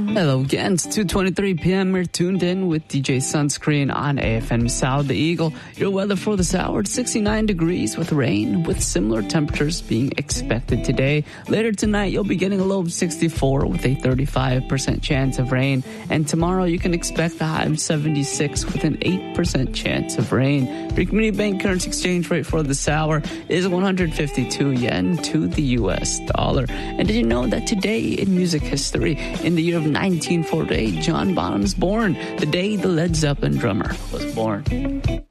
Hello again, it's 2:23 p.m. We're tuned in with DJ Sunscreen on AFM South the Eagle. Your weather for this hour, 69 degrees with rain, with similar temperatures being expected today. Later tonight, you'll be getting a low of 64 with a 35% chance of rain. And tomorrow, you can expect a high of 76 with an 8% chance of rain. Your community bank currency exchange rate for this hour is 152 yen to the US dollar. And did you know that today in music history, in the year of 1948, John Bonham is born, the day the Led Zeppelin drummer was born.